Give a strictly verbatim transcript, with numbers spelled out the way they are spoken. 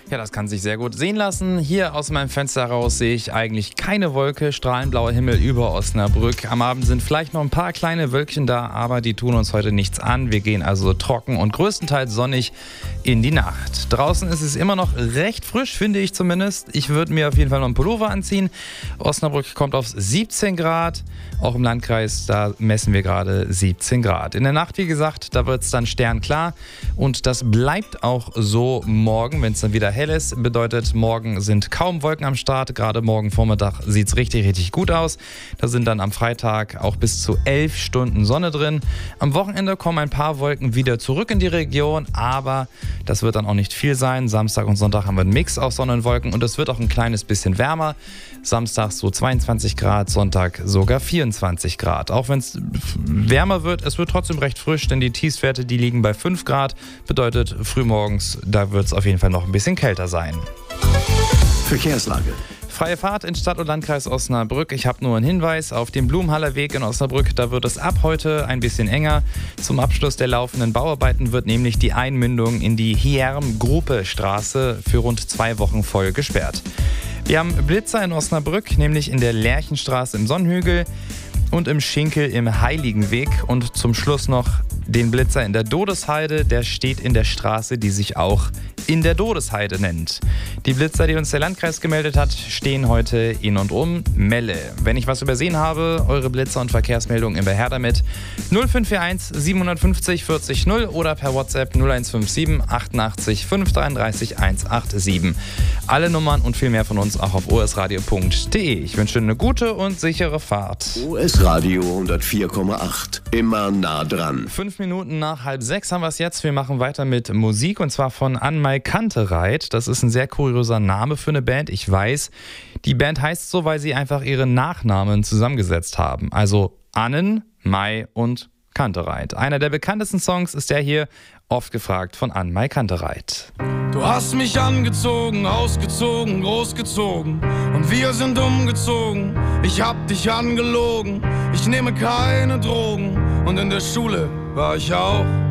Ja, das kann sich sehr gut sehen lassen. Hier aus meinem Fenster raus sehe ich eigentlich keine Wolke, strahlend blauer Himmel über Osnabrück. Am Abend sind vielleicht noch ein paar kleine Wölkchen da, aber die tun uns heute nichts an. Wir gehen also trocken und größtenteils sonnig in die Nacht. Draußen ist es immer noch recht frisch, finde ich zumindest. Ich würde mir auf jeden Fall noch einen Pullover anziehen. Osnabrück kommt auf siebzehn Grad. Auch im Landkreis, da messen wir gerade siebzehn Grad. In der Nacht, wie gesagt, da wird es dann sternklar. Und das bleibt auch so morgen, wenn es dann wieder hell ist. Bedeutet, morgen sind kaum Wolken am Start. Gerade morgen Vormittag sieht es richtig, richtig gut aus. Da sind dann am Freitag auch bis zu elf Stunden Sonne drin. Am Wochenende kommen ein paar Wolken wieder zurück in die Region, aber das wird dann auch nicht viel sein. Samstag und Sonntag haben wir einen Mix aus Sonne und Wolken und es wird auch ein kleines bisschen wärmer. Samstag so zweiundzwanzig Grad, Sonntag sogar vierundzwanzig Grad. Auch wenn es wärmer wird, es wird trotzdem recht frisch, denn die Tiefstwerte, die liegen bei fünf Grad. Bedeutet, frühmorgens, da wird es auf jeden Fall noch ein bisschen kälter sein. Verkehrslage. Freie Fahrt in Stadt- und Landkreis Osnabrück. Ich habe nur einen Hinweis auf dem Blumenhaller Weg in Osnabrück. Da wird es ab heute ein bisschen enger. Zum Abschluss der laufenden Bauarbeiten wird nämlich die Einmündung in die Hierm-Gruppe-Straße für rund zwei Wochen voll gesperrt. Wir haben Blitzer in Osnabrück, nämlich in der Lerchenstraße im Sonnenhügel und im Schinkel im Heiligenweg. Und zum Schluss noch den Blitzer in der Dodesheide. Der steht in der Straße, die sich auch in der Dodesheide nennt. Die Blitzer, die uns der Landkreis gemeldet hat, stehen heute in und um Melle. Wenn ich was übersehen habe, eure Blitzer und Verkehrsmeldungen immer her damit. null fünf vier eins sieben fünf null vierzig null oder per WhatsApp null eins fünf sieben achtundachtzig fünf dreiunddreißig hundertsiebenundachtzig. Alle Nummern und viel mehr von uns auch auf o s radio punkt d e. Ich wünsche eine gute und sichere Fahrt. O S Radio hundertvier Komma acht. Immer nah dran. Fünf Minuten nach halb sechs haben wir es jetzt. Wir machen weiter mit Musik und zwar von Anmai Kantereit. Das ist ein sehr kurioser Name für eine Band. Ich weiß, die Band heißt so, weil sie einfach ihre Nachnamen zusammengesetzt haben. Also Annen, Mai und Kantereit. Einer der bekanntesten Songs ist der hier, oft gefragt, von Anmai Kantereit. Du hast mich angezogen, ausgezogen, großgezogen und wir sind umgezogen. Ich hab dich angelogen, ich nehme keine Drogen und in der Schule war ich auch